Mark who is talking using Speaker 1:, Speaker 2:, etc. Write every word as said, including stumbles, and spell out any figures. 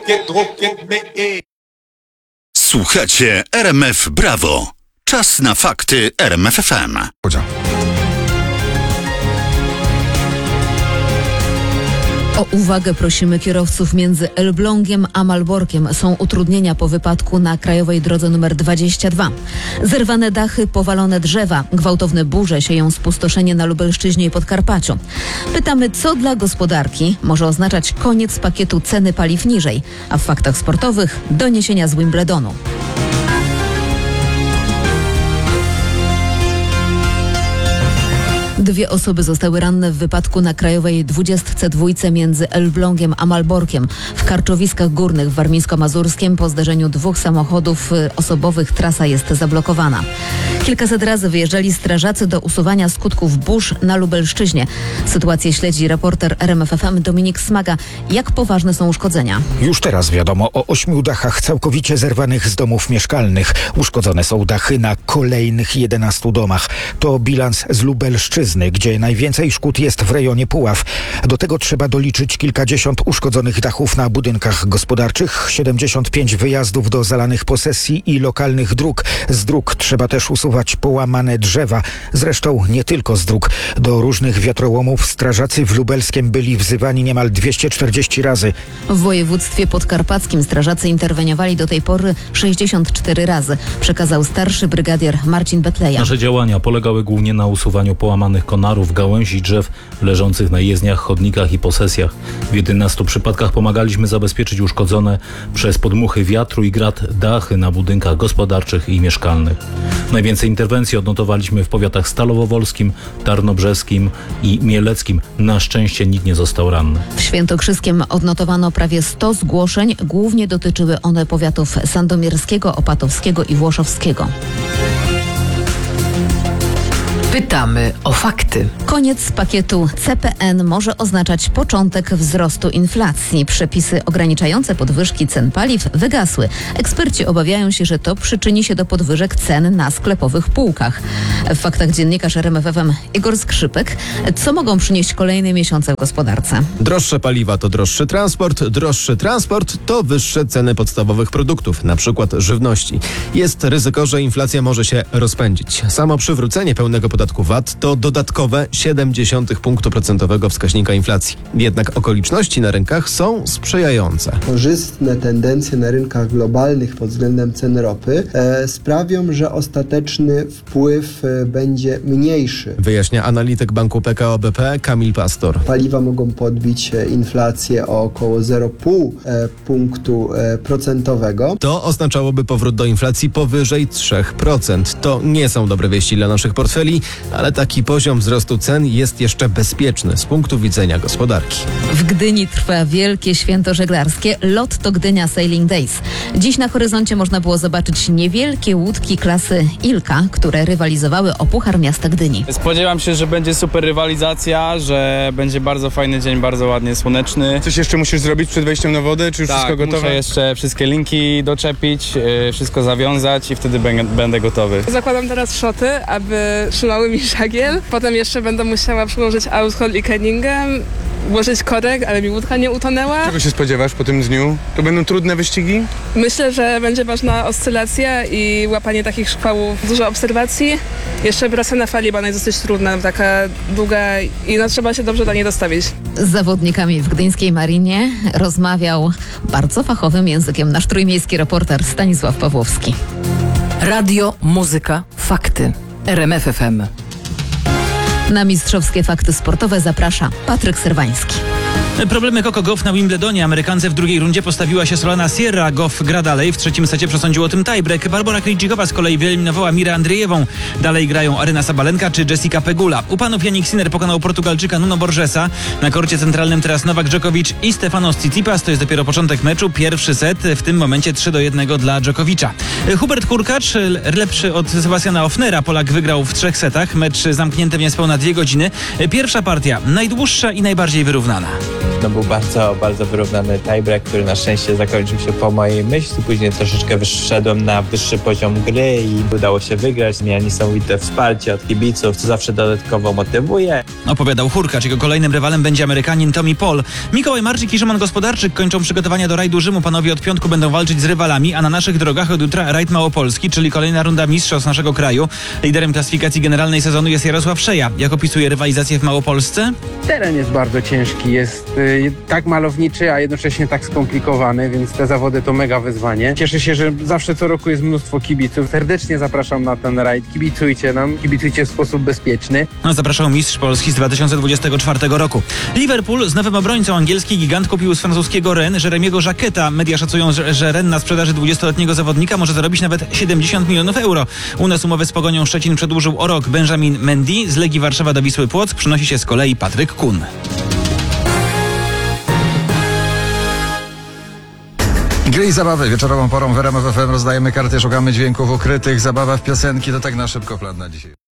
Speaker 1: Słuchacie R M F Brawo. Czas na fakty R M F F M.
Speaker 2: O uwagę prosimy kierowców między Elblągiem a Malborkiem. Są utrudnienia po wypadku na krajowej drodze numer dwadzieścia dwa. Zerwane dachy, powalone drzewa, gwałtowne burze sieją spustoszenie na Lubelszczyźnie i Podkarpaciu. Pytamy, co dla gospodarki może oznaczać koniec pakietu ceny paliw niżej, a w faktach sportowych doniesienia z Wimbledonu. Dwie osoby zostały ranne w wypadku na krajowej dwudziestce dwójce między Elblągiem a Malborkiem. W Karczowiskach Górnych w Warmińsko-Mazurskiem po zderzeniu dwóch samochodów osobowych trasa jest zablokowana. Kilkaset razy wyjeżdżali strażacy do usuwania skutków burz na Lubelszczyźnie. Sytuację śledzi reporter R M F F M Dominik Smaga. Jak poważne są uszkodzenia?
Speaker 3: Już teraz wiadomo o ośmiu dachach całkowicie zerwanych z domów mieszkalnych. Uszkodzone są dachy na kolejnych jedenastu domach. To bilans z Lubelszczyzny, gdzie najwięcej szkód jest w rejonie Puław. Do tego trzeba doliczyć kilkadziesiąt uszkodzonych dachów na budynkach gospodarczych, siedemdziesiąt pięć wyjazdów do zalanych posesji i lokalnych dróg. Z dróg trzeba też usuwać połamane drzewa. Zresztą nie tylko z dróg. Do różnych wiatrołomów strażacy w Lubelskiem byli wzywani niemal dwieście czterdzieści razy.
Speaker 2: W województwie podkarpackim strażacy interweniowali do tej pory sześćdziesiąt cztery razy, przekazał starszy brygadier Marcin Betleja.
Speaker 4: Nasze działania polegały głównie na usuwaniu połamanych konarów, gałęzi drzew leżących na jezdniach, chodnikach i posesjach. W jedenastu przypadkach pomagaliśmy zabezpieczyć uszkodzone przez podmuchy wiatru i grad dachy na budynkach gospodarczych i mieszkalnych. Najwięcej interwencji odnotowaliśmy w powiatach stalowowolskim, tarnobrzeskim i mieleckim. Na szczęście nikt nie został ranny.
Speaker 2: W Świętokrzyskiem odnotowano prawie sto zgłoszeń. Głównie dotyczyły one powiatów sandomierskiego, opatowskiego i włoszowskiego.
Speaker 5: Pytamy o fakty.
Speaker 2: Koniec pakietu C P N może oznaczać początek wzrostu inflacji. Przepisy ograniczające podwyżki cen paliw wygasły. Eksperci obawiają się, że to przyczyni się do podwyżek cen na sklepowych półkach. W faktach dziennikarz R M F F M Igor Skrzypek. Co mogą przynieść kolejne miesiące w gospodarce?
Speaker 6: Droższe paliwa to droższy transport, droższy transport to wyższe ceny podstawowych produktów, na przykład żywności. Jest ryzyko, że inflacja może się rozpędzić. Samo przywrócenie pełnego podatku V A T to dodatkowe siedem dziesiątych punktu procentowego wskaźnika inflacji. Jednak okoliczności na rynkach są sprzyjające.
Speaker 7: Korzystne tendencje na rynkach globalnych pod względem cen ropy e, sprawią, że ostateczny wpływ e, będzie mniejszy.
Speaker 6: Wyjaśnia analityk banku P K O B P Kamil Pastor.
Speaker 7: Paliwa mogą podbić e, inflację o około zero przecinek pięć e, punktu e, procentowego.
Speaker 6: To oznaczałoby powrót do inflacji powyżej trzy procent. To nie są dobre wieści dla naszych portfeli, ale taki poziom wzrostu cen jest jeszcze bezpieczny z punktu widzenia gospodarki.
Speaker 2: W Gdyni trwa wielkie święto żeglarskie Lotto Gdynia Sailing Days. Dziś na horyzoncie można było zobaczyć niewielkie łódki klasy Ilka, które rywalizowały o Puchar Miasta Gdyni.
Speaker 8: Spodziewam się, że będzie super rywalizacja, że będzie bardzo fajny dzień, bardzo ładnie słoneczny.
Speaker 9: Coś jeszcze musisz zrobić przed wejściem na wodę, czy już
Speaker 8: tak,
Speaker 9: wszystko gotowe?
Speaker 8: Muszę jeszcze wszystkie linki doczepić, yy, wszystko zawiązać i wtedy będę, będę gotowy.
Speaker 10: Zakładam teraz szoty, aby trzymały mi żagiel. Potem jeszcze będę musiała przyłożyć alkohol i keningem, włożyć korek, ale mi łódka nie utonęła.
Speaker 9: Czego się spodziewasz po tym dniu? To będą trudne wyścigi?
Speaker 10: Myślę, że będzie ważna oscylacja i łapanie takich szkwałów, dużo obserwacji. Jeszcze praca na fali, bo ona jest dosyć trudna, taka długa i no, trzeba się dobrze do niej dostawić.
Speaker 2: Z zawodnikami w gdyńskiej marinie rozmawiał bardzo fachowym językiem nasz trójmiejski reporter Stanisław Pawłowski.
Speaker 5: Radio, muzyka, fakty. R M F F M.
Speaker 2: Na mistrzowskie fakty sportowe zaprasza Patryk Serwański.
Speaker 11: Problemy Coco Gauff na Wimbledonie. Amerykance w drugiej rundzie postawiła się Solana Sierra. Gauff gra dalej. W trzecim secie przesądził o tym tiebreak. Barbora Krejcikowa z kolei wyeliminowała Mirę Andrzejewą. Dalej grają Aryna Sabalenka czy Jessica Pegula. U panów Jannik Sinner pokonał Portugalczyka Nuno Borgesa. Na korcie centralnym teraz Nowak Djokovic i Stefanos Tsitsipas. To jest dopiero początek meczu. Pierwszy set w tym momencie trzy do jednego dla Djokovicza. Hubert Hurkacz, lepszy od Sebastiana Ofnera. Polak wygrał w trzech setach. Mecz zamknięty w niespełna dwie godziny. Pierwsza partia najdłuższa i najbardziej wyrównana.
Speaker 12: No był bardzo, bardzo wyrównany tiebreak, który na szczęście zakończył się po mojej myśli. Później troszeczkę wyszedłem na wyższy poziom gry i udało się wygrać. Miałem niesamowite wsparcie od kibiców, co zawsze dodatkowo motywuje.
Speaker 11: Opowiadał Hurkacz. Jego kolejnym rywalem będzie Amerykanin Tommy Paul. Mikołaj Marczyk i Szymon Gospodarczyk kończą przygotowania do rajdu Rzymu. Panowie od piątku będą walczyć z rywalami, a na naszych drogach od jutra rajd Małopolski, czyli kolejna runda mistrzostw naszego kraju. Liderem klasyfikacji generalnej sezonu jest Jarosław Szeja. Jak opisuje rywalizację w Małopolsce?
Speaker 13: Teren jest bardzo ciężki, jest y, tak malowniczy, a jednocześnie tak skomplikowany, więc te zawody to mega wyzwanie. Cieszę się, że zawsze co roku jest mnóstwo kibiców. Serdecznie zapraszam na ten rajd. Kibicujcie nam, kibicujcie w sposób bezpieczny.
Speaker 11: No, zapraszał mistrz Polski z dwa tysiące dwudziestego czwartego roku. Liverpool z nowym obrońcą. Angielski gigant kupił z francuskiego Rennes Jeremiego Jacqueta. Media szacują, że, że Rennes na sprzedaży dwudziestoletniego zawodnika może zarobić nawet siedemdziesiąt milionów euro. U nas umowę z Pogonią Szczecin przedłużył o rok Benjamin Mendy. Z Legii Warszawa do Wisły Płock przynosi się z kolei Patryk Kun.
Speaker 14: Gry i zabawy. Wieczorową porą w R M F F M rozdajemy karty, szukamy dźwięków ukrytych. Zabawa w piosenki to tak na szybko plan na dzisiaj.